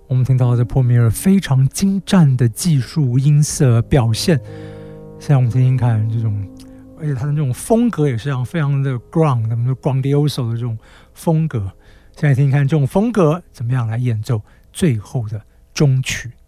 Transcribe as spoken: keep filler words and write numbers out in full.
我们听到的破米尔非常精湛的技术音色表现。现在我们听听看这种，而且它的那种风格也是非常的 ground， 我们说 grandioso 的这种风格。现在听听看这种风格怎么样来演奏最后的终曲。